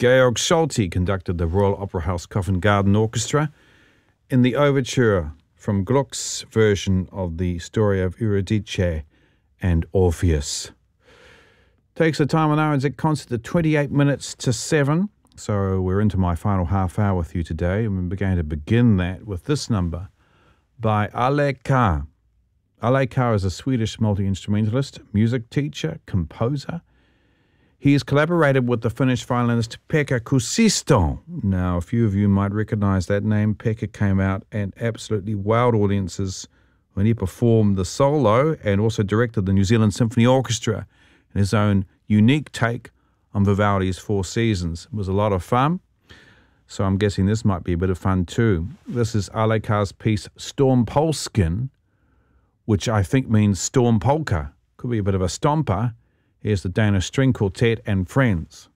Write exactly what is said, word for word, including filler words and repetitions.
Georg Solti conducted the Royal Opera House Covent Garden Orchestra in the overture from Gluck's version of the story of Eurydice and Orpheus. Takes the time on R N Z concert at twenty-eight minutes to seven. So we're into my final half hour with you today, and we're going to begin that with this number by Ale Kär. Ale Kär is a Swedish multi-instrumentalist, music teacher, composer. He has collaborated with the Finnish violinist Pekka Kuusisto. Now, a few of you might recognize that name. Pekka came out and absolutely wowed audiences when he performed the solo and also directed the New Zealand Symphony Orchestra in his own unique take on Vivaldi's Four Seasons. It was a lot of fun, so I'm guessing this might be a bit of fun too. This is Ale Kär's piece Stormpolsken, which I think means storm polka. Could be a bit of a stomper. Here's the Danish String Quartet and Friends.